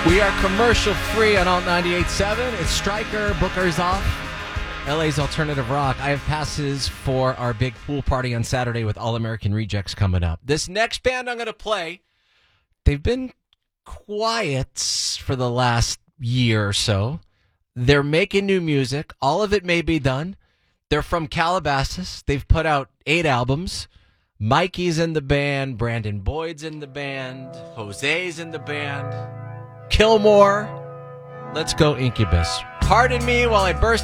We are commercial free on Alt 98.7. It's Stryker, Booker's off. LA's Alternative Rock. I have passes for our big pool party on Saturday with All American Rejects coming up. This next band I'm going to play, they've been quiet for the last year or so. They're making new music. All of it may be done. They're from Calabasas. They've put out 8 albums. Mikey's in the band. Brandon Boyd's in the band. Jose's in the band. Kilmore. Let's go Incubus. Pardon me while I burst